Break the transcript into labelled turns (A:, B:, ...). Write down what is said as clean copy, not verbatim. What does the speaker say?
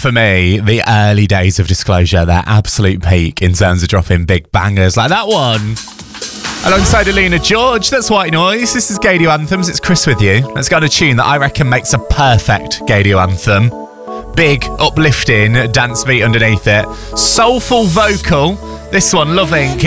A: for me, the early days of Disclosure, their absolute peak in terms of dropping big bangers like that one. Alongside Alina George, that's White Noise. This is Gaydio Anthems. It's Chris with you. Let's go on a tune that I reckon makes a perfect Gaydio anthem. Big, uplifting dance beat underneath it. Soulful vocal. This one, Loving.